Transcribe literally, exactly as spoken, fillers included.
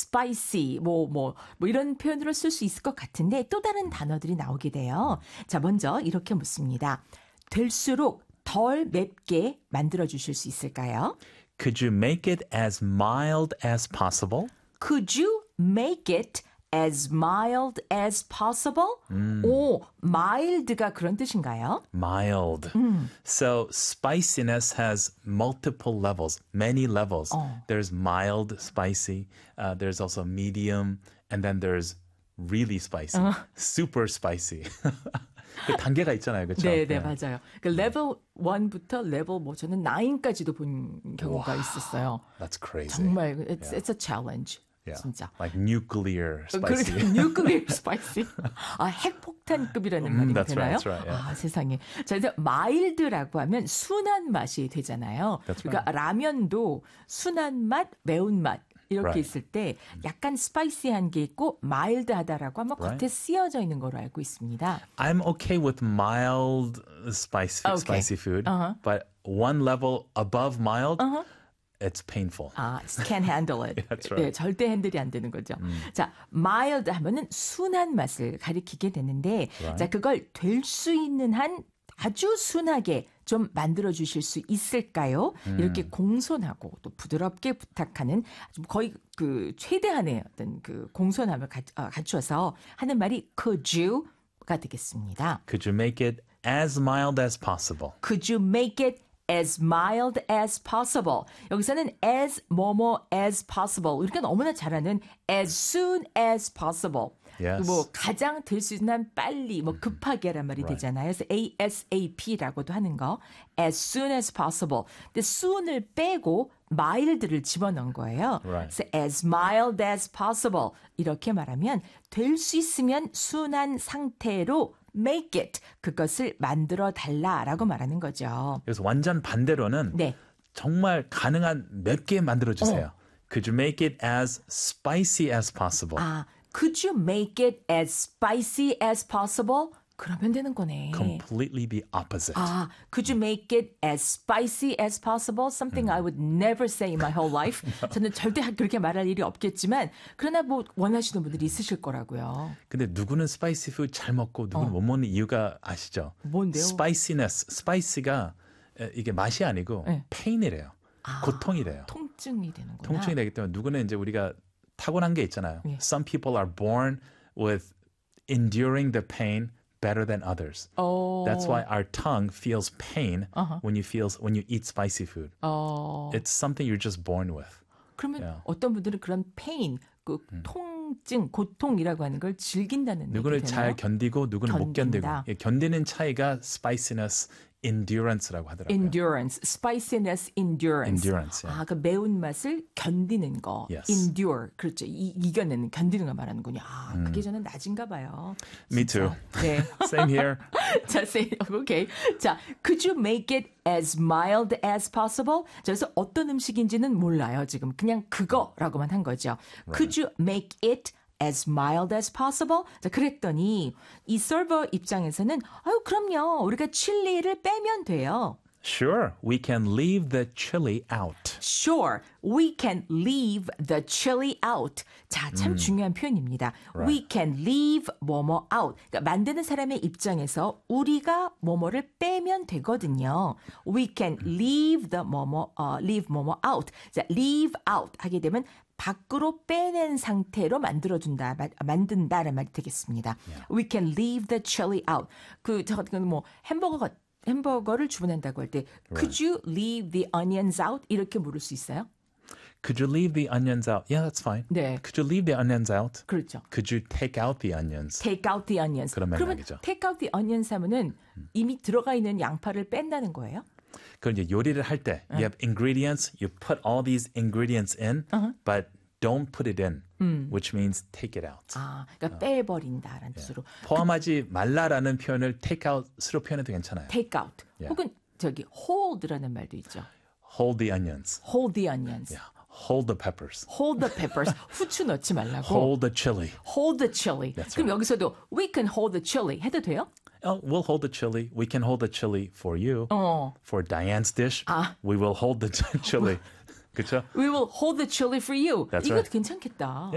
spicy, 뭐, 뭐, 뭐 이런 표현으로 쓸 수 있을 것 같은데 또 다른 단어들이 나오게 돼요. 자, 먼저 이렇게 묻습니다. 될수록 덜 맵게 만들어 주실 수 있을까요? Could you make it as mild as possible? Could you make it as mild as possible? 음. 오, mild가 그런 뜻인가요? Mild. 음. So spiciness has multiple levels, many levels. 어. There's mild spicy, uh, there's also medium, and then there's really spicy, 어. super spicy. 그 단계가 있잖아요, 그렇죠? 네, 네, 맞아요. 그 레벨 일부터 레벨 뭐 저는 구까지도 본 경우가 Wow. 있었어요. That's crazy. 정말 it's, Yeah. it's a challenge. Yeah. 진짜. Like nuclear spicy. nuclear spicy. 아, 핵폭탄급이라는 말이 that's 되나요? right, that's right, yeah. 아, 세상에. 자, 이제 마일드라고 하면 순한 맛이 되잖아요. That's 그러니까 라면도 순한 맛, 매운 맛 이렇게 Right. 있을 때 약간 스파이시한 게 있고 마일드하다라고 하면 Right. 겉에 쓰여져 있는 거로 알고 있습니다. I'm okay with mild spicy, Okay. spicy food, Uh-huh. but one level above mild, Uh-huh. it's painful. 아, can't handle it. That's right. 네, 절대 핸들이 안 되는 거죠. 음. 자, mild 하면은 순한 맛을 가리키게 되는데, Right. 자, 그걸 될 수 있는 한 아주 순하게 좀 만들어 주실 수 있을까요? 음. 이렇게 공손하고 또 부드럽게 부탁하는 좀 거의 그 최대한의 어떤 그 공손함을 가, 어, 갖춰서 하는 말이 could you가 되겠습니다. Could you make it as mild as possible? Could you make it as mild as possible? 여기서는 as 뭐뭐 as possible. 우리가 너무나 잘 아는 as soon as possible. Yes. 뭐 가장 될 수 있는 한 빨리 뭐 급하게란 말이 Right. 되잖아요. 그래서 에이에스에이피라고도 하는 거. as soon as possible. 근데 soon을 빼고 mild를 집어넣은 거예요. Right. 그래서 as mild as possible 이렇게 말하면 될 수 있으면 순한 상태로 make it 그것을 만들어 달라라고 말하는 거죠. 그래서 완전 반대로는 네. 정말 가능한 맵게 만들어 주세요. 어. Could you make it as spicy as possible? 아, could you make it as spicy as possible? 그러면 되는 거네. Completely the opposite. 아, could you make it as spicy as possible? Something I would never say in my whole life. 저는 절대 그렇게 말할 일이 없겠지만 그러나 뭐 원하시는 분들이 있으실 거라고요. 근데 누구는 스파이시 푸드 잘 먹고 누구는 어. 못 먹는 이유가 아시죠? 뭔데요? Spiciness, 스파이시가 이게 맛이 아니고 네. pain이래요. 아, 고통이래요. 통증이 되는구나. 통증이 되기 때문에 누구는 이제 우리가 타고난 게 있잖아요. 예. Some people are born with enduring the pain better than others. 어, That's why our tongue feels pain Uh-huh. when you feel when you eat spicy food. 어, It's something you're just born with. 그러면 Yeah. 어떤 분들은 그런 pain, 그 통증, 고통이라고 하는 걸 즐긴다는 누구는 얘기 잘 되나요? 견디고 누구는 못 견디고. 견딘다. 예, 견디는 차이가 spiciness, endurance라고 하더라고요. endurance, spiciness, endurance. Endurance, yeah. 아, 그 매운 맛을 견디는 거. Yes. endure. 그렇죠. 이, 이겨내는, 견디는 거 말하는군요. 아, 그게 저는 낮은가 봐요. Me 진짜. 네. Same here. 자, say, okay. 자, could you make it as mild as possible? 자, 그래서 어떤 음식인지는 몰라요, 지금. 그냥 그거라고만 한 거죠. Could you make it as mild as possible? 자, 그랬더니 이 서버 입장에서는 아유, 그럼요. 우리가 칠리를 빼면 돼요. Sure, we can leave the chili out. Sure, we can leave the chili out. 자, 참 중요한 표현입니다. We can leave 뭐뭐 out. 그러니까 만드는 사람의 입장에서 우리가 뭐뭐를 빼면 되거든요. We can leave the 뭐뭐, 어, leave 뭐뭐 out. 자, leave out 하게 되면 밖으로 빼낸 상태로 만들어준다, 만든다라는 말이 되겠습니다. Yeah. We can leave the chili out. 그, 저 같은 경우는 뭐 햄버거가 햄버거를 주문한다고 할 때 Could you leave the onions out? 이렇게 물을 수 있어요? Could you leave the onions out? Yeah, that's fine. 네. Could you leave the onions out? 그렇죠. Could you take out the onions? Take out the onions. 그런 그러면 맥락이죠. take out the onions 하면은 이미 들어가 있는 양파를 뺀다는 거예요? 그 이제 요리를 할 때 you have ingredients, you put all these ingredients in, but don't put it in, which means take it out. 아, 그러니까 빼버린다라는 뜻으로. 포함하지 말라라는 표현을 take out으로 표현해도 괜찮아요. take out. Yeah. 혹은 저기 hold라는 말도 있죠. Hold the onions. hold the onions. Yeah. Hold the peppers. hold the peppers. 후추 넣지 말라고. Hold the chili. hold the chili. That's 그럼 right. 여기서도 we can hold the chili 해도 돼요? Oh, we'll hold the chili. We can hold the chili for you. 어. For Diane's dish, 아. we will hold the chili. 그렇죠? We will hold the chili for you. That's 이거 right. 괜찮겠다.